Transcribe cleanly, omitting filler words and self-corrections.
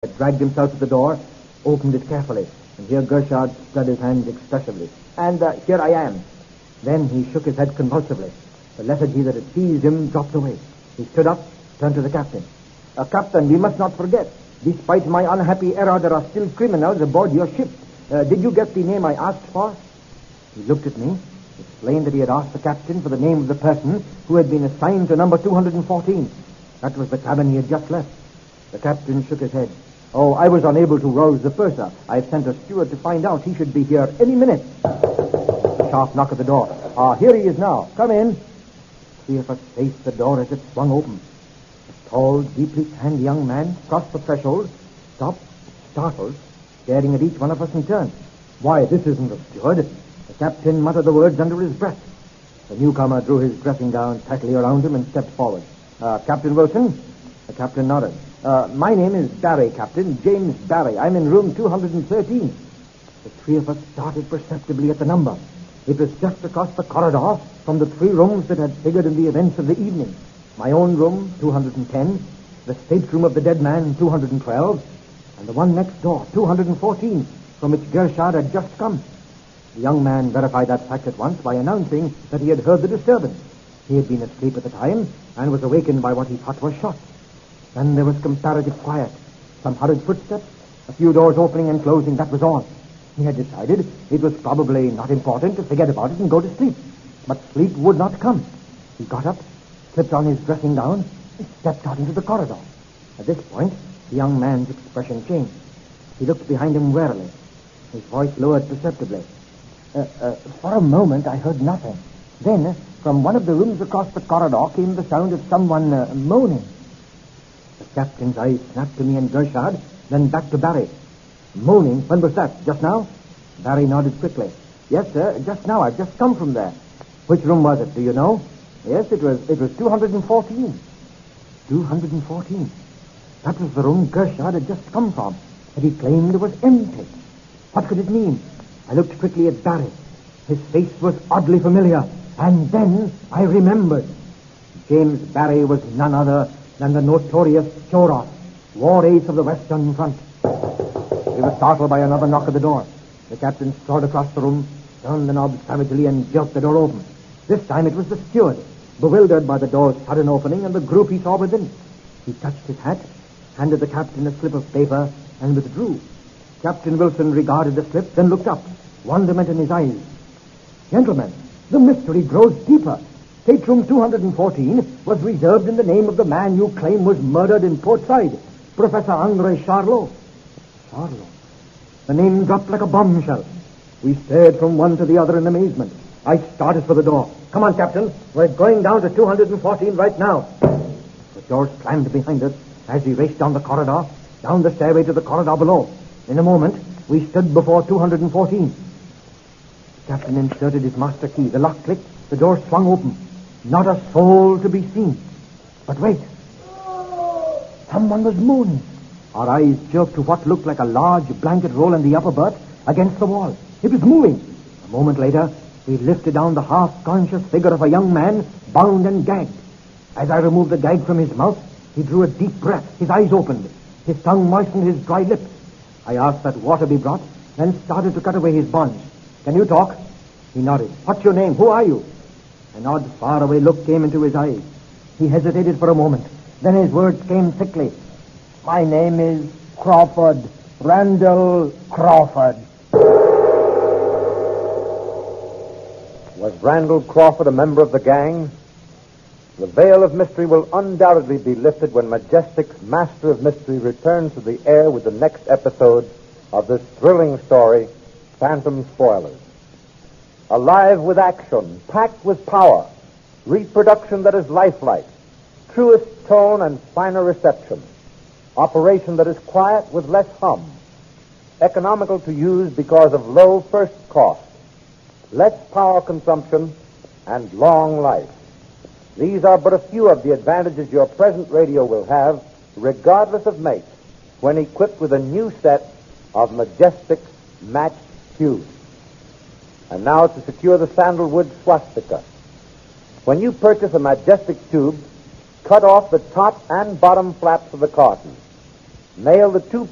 dragged himself to the door, opened it carefully, and here Gershard spread his hands expressively. And here I am. Then he shook his head convulsively. The lethargy that had seized him dropped away. He stood up, turned to the captain. Captain, we must not forget, despite my unhappy error, there are still criminals aboard your ship. Did you get the name I asked for? He looked at me, explained that he had asked the captain for the name of the person who had been assigned to number 214. That was the cabin he had just left. The captain shook his head. Oh, I was unable to rouse the purser. I've sent a steward to find out. He should be here any minute. A sharp knock at the door. Here he is now. Come in. Three of us faced the door as it swung open. A tall, deeply tanned young man crossed the threshold, stopped, startled, staring at each one of us in turn. Why, this isn't the steward. The captain muttered the words under his breath. The newcomer drew his dressing gown tightly around him and stepped forward. Captain Wilson? The captain nodded. My name is Barry, Captain. James Barry. I'm in room 213. The three of us started perceptibly at the number. It was just across the corridor from the three rooms that had figured in the events of the evening. My own room, 210, the stateroom of the dead man, 212, and the one next door, 214, from which Gershard had just come. The young man verified that fact at once by announcing that he had heard the disturbance. He had been asleep at the time and was awakened by what he thought was shots. Then there was comparative quiet, some hurried footsteps, a few doors opening and closing, that was all. He had decided it was probably not important to forget about it and go to sleep. But sleep would not come. He got up, slipped on his dressing gown, and stepped out into the corridor. At this point, the young man's expression changed. He looked behind him warily. His voice lowered perceptibly. For a moment, I heard nothing. Then, from one of the rooms across the corridor came the sound of someone moaning. The captain's eyes snapped to me and Gershard, then back to Barry. Moaning? When was that? Just now? Barry nodded quickly. Yes, sir, just now. I've just come from there. Which room was it? Do you know? Yes, it was 214. 214. That was the room Gershard had just come from, and he claimed it was empty. What could it mean? I looked quickly at Barry. His face was oddly familiar, and then I remembered. James Barry was none other than the notorious Choroth, war ace of the Western Front. He was startled by another knock at the door. The captain strode across the room, turned the knob savagely, and jerked the door open. This time it was the steward, bewildered by the door's sudden opening and the group he saw within. He touched his hat, handed the captain a slip of paper, and withdrew. Captain Wilson regarded the slip, then looked up, wonderment in his eyes. Gentlemen, the mystery grows deeper. Stateroom 214 was reserved in the name of the man you claim was murdered in Portside, Professor Andre Charlot. Charlot. The name dropped like a bombshell. We stared from one to the other in amazement. I started for the door. Come on, Captain. We're going down to 214 right now. The door slammed behind us as we raced down the corridor, down the stairway to the corridor below. In a moment, we stood before 214. The captain inserted his master key. The lock clicked. The door swung open. Not a soul to be seen. But wait. Someone was moaning. Our eyes jerked to what looked like a large blanket roll in the upper berth against the wall. It was moving. A moment later, we lifted down the half-conscious figure of a young man, bound and gagged. As I removed the gag from his mouth, he drew a deep breath. His eyes opened. His tongue moistened his dry lips. I asked that water be brought, then started to cut away his bonds. Can you talk? He nodded. What's your name? Who are you? An odd, faraway look came into his eyes. He hesitated for a moment. Then his words came thickly. My name is Crawford. Randall Crawford. Was Randall Crawford a member of the gang? The veil of mystery will undoubtedly be lifted when Majestic's Master of Mystery returns to the air with the next episode of this thrilling story, Phantom Spoilers. Alive with action, packed with power, reproduction that is lifelike, truest tone and finer reception, operation that is quiet with less hum, economical to use because of low first cost, less power consumption, and long life. These are but a few of the advantages your present radio will have, regardless of make, when equipped with a new set of Majestic matched tubes. And now to secure the sandalwood swastika. When you purchase a Majestic tube, cut off the top and bottom flaps of the carton. Nail the two